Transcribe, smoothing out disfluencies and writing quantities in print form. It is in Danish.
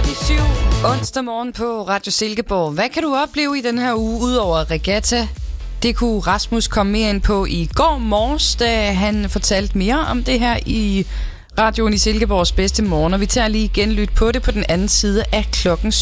7 onsdag morgen på Radio Silkeborg. Hvad kan du opleve i den her uge udover regatta? Det kunne Rasmus komme mere ind på i går morges, da han fortalte mere om det her i radioen i Silkeborgs bedste morgen. Og vi tager lige igen lyt på det på den anden side af klokken